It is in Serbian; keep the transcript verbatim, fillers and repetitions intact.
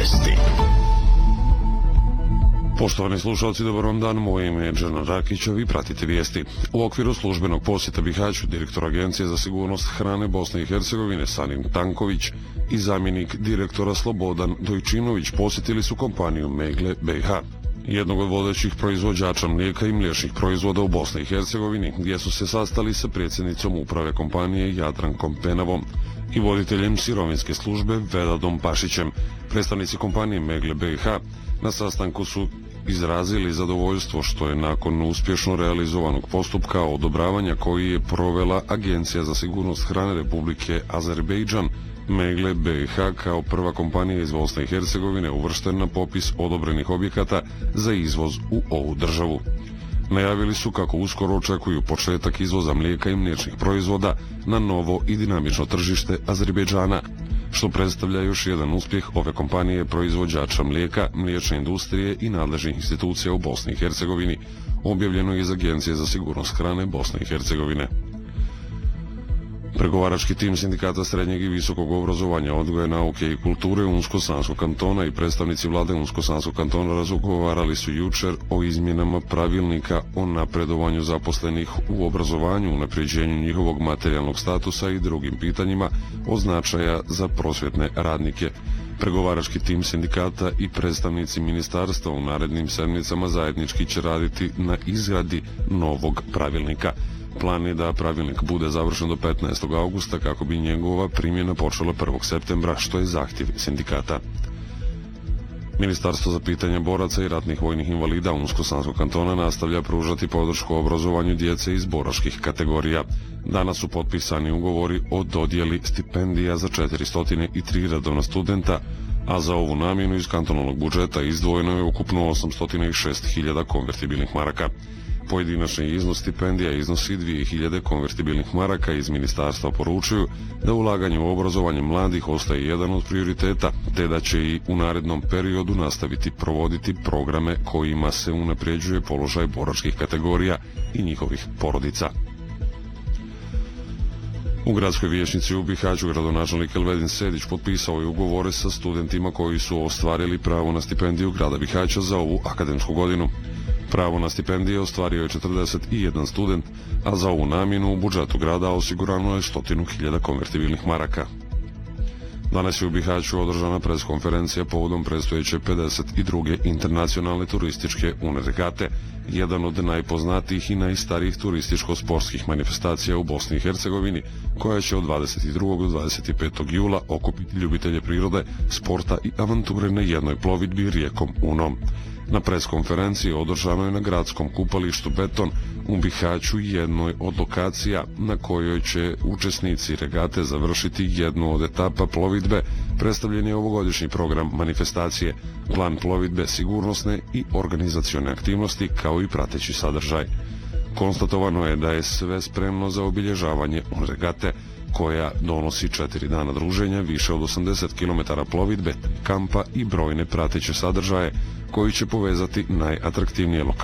vijesti. Poštovani slušalci, dobar vam dan, moje ime je Džana Rakić, a vi pratite vijesti. U okviru službenog posjeta Bihaću, direktor Agencije za sigurnost hrane Bosne i Hercegovine Sanin Tanković i zamjenik direktora Slobodan Dojčinović posjetili su kompaniju Megle B i H, jednog od vodećih proizvođača mlijeka i mliječnih proizvoda u Bosni i Hercegovini, gdje su se sastali sa predsjednicom uprave kompanije Jadrankom Penavom i voditeljem sirovinske službe Vedadom Pašićem. Predstavnici kompanije Megle B i H na sastanku su izrazili zadovoljstvo što je nakon uspješno realizovanog postupka odobravanja koji je provela Agencija za sigurnost hrane Republike Azerbejdžan, Megle B i H kao prva kompanija iz Bosne i Hercegovine uvršten na popis odobrenih objekata za izvoz u ovu državu. Najavili su kako uskoro očekuju početak izvoza mlijeka i mliječnih proizvoda na novo i dinamično tržište Azerbejdžana, što predstavlja još jedan uspjeh ove kompanije proizvođača mlijeka, mliječne industrije i nadležnih institucija u Bosni i Hercegovini, objavljeno je iz Agencije za sigurnost hrane Bosne i Hercegovine. Pregovarački tim sindikata srednjeg i visokog obrazovanja, odgoja, nauke i kulture Unsko-Sanskog kantona i predstavnici vlade Unsko-Sanskog kantona razgovarali su jučer o izmjenama pravilnika o napredovanju zaposlenih u obrazovanju, unapređenju njihovog materijalnog statusa i drugim pitanjima od značaja za prosvjetne radnike. Pregovarački tim sindikata i predstavnici ministarstva u narednim sedmicama zajednički će raditi na izradi novog pravilnika. Plan je da pravilnik bude završen do petnaestog augusta kako bi njegova primjena počela prvog septembra, što je zahtjev sindikata. Ministarstvo za pitanja boraca i ratnih vojnih invalida Unsko-Sanskog kantona nastavlja pružati podršku obrazovanju djece iz boračkih kategorija. Danas su potpisani ugovori o dodjeli stipendija za četiristo tri redovna studenta, a za ovu namjenu iz kantonalnog budžeta izdvojeno je ukupno osamsto šest hiljada konvertibilnih maraka. Pojedinačni iznos stipendija iznosi dvije hiljade konvertibilnih maraka. Iz ministarstva poručuju da ulaganje u obrazovanje mladih ostaje jedan od prioriteta, te da će i u narednom periodu nastaviti provoditi programe kojima se unapređuje položaj boračkih kategorija i njihovih porodica. U gradskoj vijećnici u Bihaću gradonačelnik Elvedin Sedić potpisao je ugovore sa studentima koji su ostvarili pravo na stipendiju grada Bihaća za ovu akademsku godinu. Pravo na stipendije ostvario je četrdeset jedan student, a za ovu namjenu u budžetu grada osigurano je stotinu hiljada konvertibilnih maraka. Danas je u Bihaću održana preskonferencija povodom predstojeće pedeset druge internacionalne turističke UNRegate, jedan od najpoznatijih i najstarijih turističko-sportskih manifestacija u Bosni i Hercegovini, koja će od dvadeset drugog do dvadeset petog jula okupiti ljubitelje prirode, sporta i avanture na jednoj plovidbi rijekom Unom. Na preskonferenciji održano je na gradskom kupalištu Beton u Bihaću jednoj od lokacija na kojoj će učesnici regate završiti jednu od etapa plovidbe. Predstavljen je ovogodišnji program manifestacije, plan plovidbe, sigurnosne i organizacione aktivnosti kao i prateći sadržaj. Konstatovano je da je sve spremno za obilježavanje regate, koja donosi četiri dana druženja, više od osamdeset kilometara plovidbe, kampa i brojne prateće sadržaje koji će povezati najatraktivnije lokacije